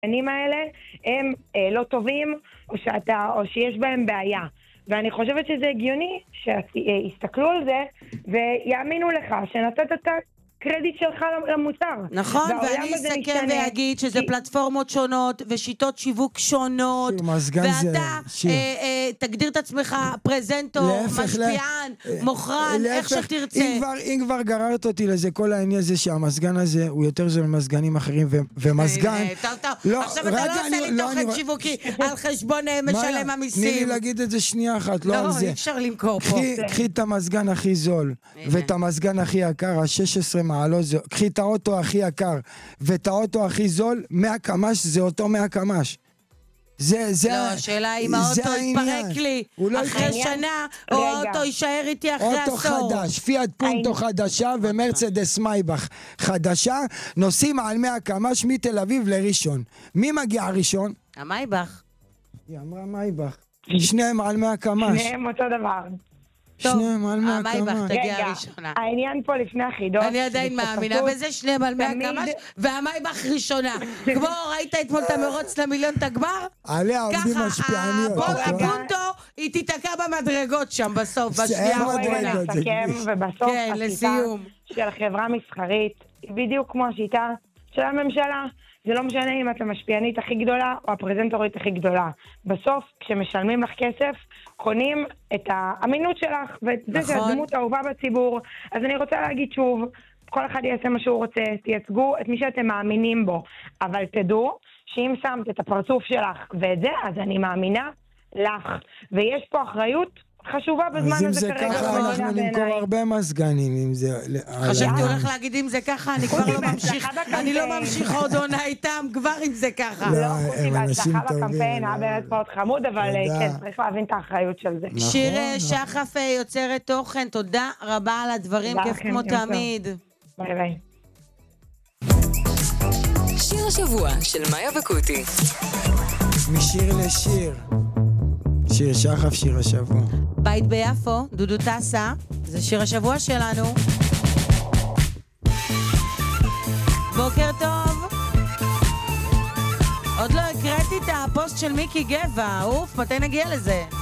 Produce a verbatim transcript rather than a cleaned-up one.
המזגנים האלה הם אה, לא טובים, או, שאתה, או שיש בהם בעיה. ואני חושבת שזה הגיוני שיסתכלו על זה ויאמינו לך שנתת את הקרדיט שלך למוצר. נכון, ואני אסכם ואגיד שזה כי... פלטפורמות שונות ושיטות שיווק שונות, ואתה אה, אה, תגדיר את עצמך פרזנטור, משפיען, לה... מוכרן, איך שתרצה. אם כבר, אם כבר גררת אותי לזה, כל העניין הזה שהמסגן הזה הוא יותר זול ממסגנים אחרים, ו- ומסגן... טוב, טוב, לא, עכשיו אתה לא עושה לי תוכן אני... שיווקי על חשבון משלם המיסים. תני לי להגיד את זה שנייה אחת, לא, לא על זה. לא, אי אפשר למכור פה. קחי את המסגן הכי זול, ואת המסגן הכי יקר, ה-שש עשרה מעלות, קחי את האוטו הכי יקר, ואת האוטו הכי זול, מאה קמ"ש זה אותו מאה קמ"ש. זה, זה, לא, השאלה אם האוטו יתפרק לי אחרי שנה, או האוטו יישאר איתי אחרי עשור. אוטו חדש, פיאט פונטו חדשה ומרצדס מייבך חדשה, נוסעים על מאה קמ"ש מתל אביב לראשון. מי מגיע ראשון? המייבך. היא אמרה מייבך. שניהם על מאה קמ"ש. שניהם אותו דבר. שניהם על מאה קמ"ש. המייבך תגיע ראשונה. העניין פה לפני החידות. אני עדיין מאמינה בזה, שניהם על מאה קמ"ש, והמייבך ראשונה. כמו ראית אתמול את המרוץ למיליון תגמר? עליה עובדים משפיעניות. ככה, הפונטו, היא תיתקע במדרגות שם בסוף, בשנייה האחרונה. ובסוף כן, לסיום. של חברה מסחרית, היא בדיוק כמו השיטה של הממשלה. זה לא משנה אם את המשפיענית הכי גדולה או הפרזנטורית הכי גדולה. בסוף, כשמשלמים לך כסף, קונים את האמינות שלך ואת זה שאת דמות אהובה בציבור. אז אני רוצה להגיד שוב, כל אחד יעשה מה שהוא רוצה, תייצגו את מי שאתם מאמינים בו. אבל תדעו שאם שמת את הפרצוף שלך ואת זה, אז אני מאמינה לך. ויש פה אחריות חשובה בזמן הזה כרגע. אז אם זה ככה, אנחנו נמכור הרבה מזגנים, אם זה... חשבתי הולך להגיד אם זה ככה, אני כבר לא ממשיך, אני לא ממשיך עוד עונה איתם, כבר אם זה ככה. לא, חושי, בהצלחה בקמפיין, היה באמת מאוד חמוד, אבל כן, צריך להבין את האחריות של זה. שיר שחף יוצרת תוכן, תודה רבה על הדברים, כיף כמו תמיד. ביי ביי. שיר השבוע של מאיה וקוטי. משיר לשיר. שיר שחף, שיר השבוע. בית ביפו, דודו טסה, זה שיר השבוע שלנו. בוקר טוב. עוד לא הקראתי את הפוסט של מיקי גבע, אוף, מתי נגיע לזה?